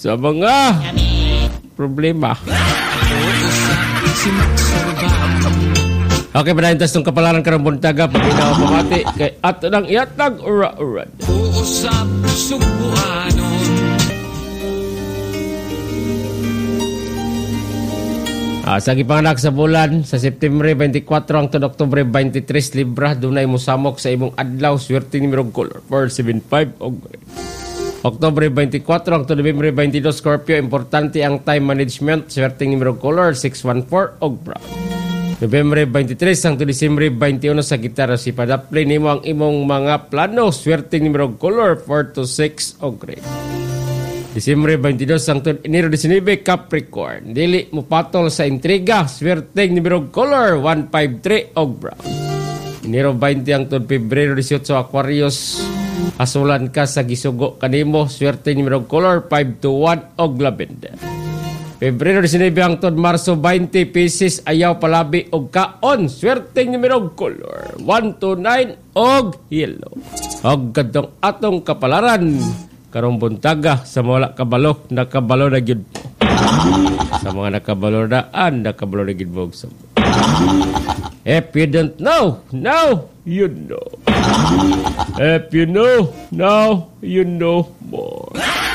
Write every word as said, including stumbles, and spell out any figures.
sa mga problema. Okay, panahintas ng kapalaran karang buntaga, paginaw pamati, kay ato nang iatag ura-urad. Uusap subuanon. Ah, sa gipanganak sa bulan, sa September twenty-four hangtod Oktubre twenty-three, Libra, dunay musamok sa imong adlaw, swerte numero color, four seven five, og Oktubre twenty-four hangtod November twenty-two, Scorpio, importante ang time management, swerte numero color, six one four, og brown. November twenty-three hangtod Disyembre twenty-one, sa gitara si Padaplay, nimo ang imong mga plano, swerte numero color, four to six, og red. Disyembre twenty-two hangtod Enero nineteen, Capricorn, dili mo patol sa intriga, swerte numero color, one five three, og brown. Enero twenty hangtod Pebrero eighteen, Aquarius, asulan ka sa gisugo kanimo, swerte numero color, five to one, og lavender. Pebrero nineteen hangtod Marso twenty, Pisces, ayaw palabi og kaon, swerte numero color, one to nine, og yellow. Og kadtong atong kapalaran karong buntaga, sa wala kabalo, nakabalo na gyud mo. Sa mga nakabalo daan, nakabalo na gyud mo. If you don't know, now you know. If you know, now you know more.